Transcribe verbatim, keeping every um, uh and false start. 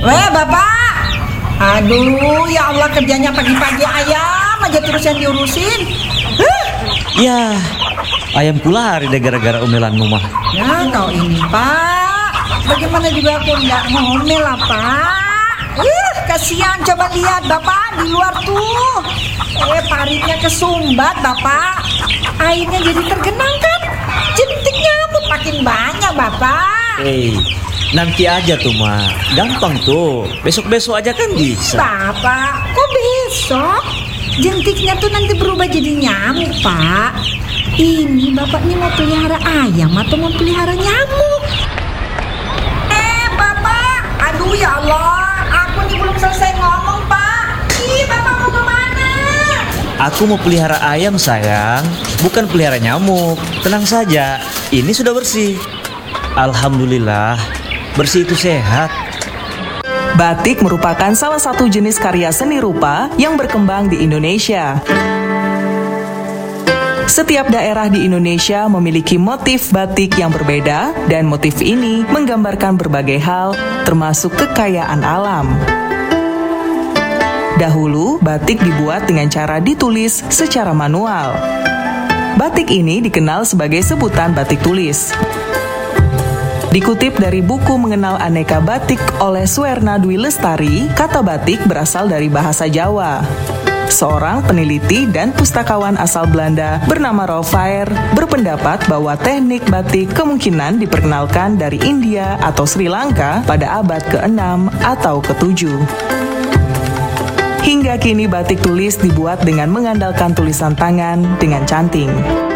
Weh bapak, aduh ya Allah kerjanya pagi-pagi ayam aja terus yang diurusin. Huh. Ya, ayamku lari deh gara-gara omelanmu mah. Ya kau ini pak, bagaimana juga aku nggak ngomel lah pak. Uh, kasihan coba lihat bapak di luar tuh. Eh paritnya kesumbat bapak, airnya jadi tergenang kan. Jentik nyamuk makin banyak bapak. Hei, nanti aja tuh mah, gampang tuh. Besok-besok aja kan bisa. Bapak, kok besok? Jentiknya tuh nanti berubah jadi nyamuk pak. Ini bapak ini mau pelihara ayam atau mau pelihara nyamuk? Eh bapak, aduh ya Allah, aku nih belum selesai ngomong pak. Ih bapak mau kemana? Aku mau pelihara ayam sayang, bukan pelihara nyamuk. Tenang saja, ini sudah bersih. Alhamdulillah, bersih itu sehat. Batik merupakan salah satu jenis karya seni rupa yang berkembang di Indonesia. Setiap daerah di Indonesia memiliki motif batik yang berbeda, dan motif ini menggambarkan berbagai hal, termasuk kekayaan alam. Dahulu, batik dibuat dengan cara ditulis secara manual. Batik ini dikenal sebagai sebutan batik tulis. Dikutip dari buku Mengenal Aneka Batik oleh Suerna Dwi Lestari, kata batik berasal dari bahasa Jawa. Seorang peneliti dan pustakawan asal Belanda bernama Rolf Faer berpendapat bahwa teknik batik kemungkinan diperkenalkan dari India atau Sri Lanka pada abad keenam atau ketujuh. Hingga kini batik tulis dibuat dengan mengandalkan tulisan tangan dengan canting.